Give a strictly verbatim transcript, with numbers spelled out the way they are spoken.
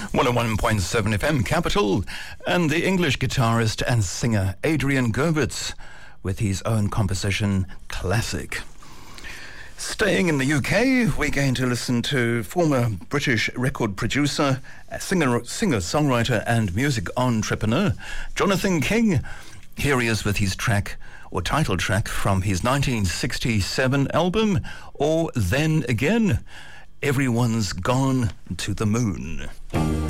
one oh one point seven F M Capital, and the English guitarist and singer Adrian Gervitz with his own composition, Classic. Staying in the U K, we're going to listen to former British record producer, singer, singer-songwriter and music entrepreneur, Jonathan King. Here he is with his track, or title track, from his nineteen sixty-seven album, Or Then Again, Everyone's Gone to the Moon.